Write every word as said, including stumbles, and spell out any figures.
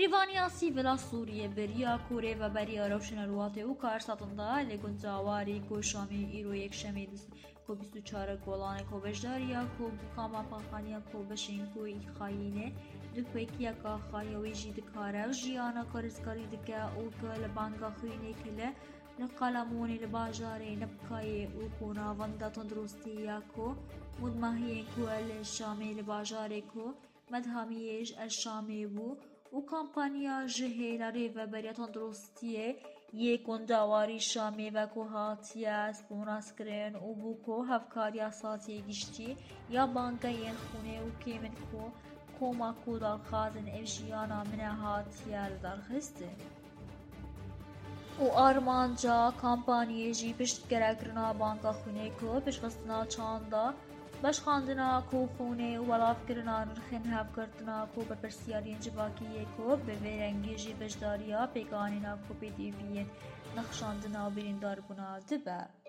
هریوانیا سیویلا سوریه بریا کوره و بریا روشن الواته و کارساتندا لگون جاواری کو شامی ایرو یک شمی کو بیست و چهار گولانه کو بجداریا کو کاما پاخانیا کو بشین کو خاینه دکویکیا کا خایوی جید کاره و جیانا کارزکاری دکه او که لبانگا خوینه کله لقلمونی لباجاره نبکای او کونا وندا تندرستیا کو مدماهی کو الشامی لباجاره کو مدهامیش الشامی بو و کمپانیا جهیل ریو بریا تندرستیه یک گنداواری شامی و کو هاتیا سپوناس کرن و بو کو هفکاریا ساتی گشتی یا بانگین خونه و کیمن کو کوما کو دار خازن افجیانا من هاتیا لدار خسته و آرمانجا کمپانیه جی پشت گرگرنا بانگا خونه کو پشخستنا چاندا باش خواندنا کو خونه و ولاف کرنا نرخین هف کردنا کو برپرسیارین جواکیه کو به ویرنگی جی بجداریا پیگانینا کو پی دی وین نخشاندنا و بریندار بنا دبه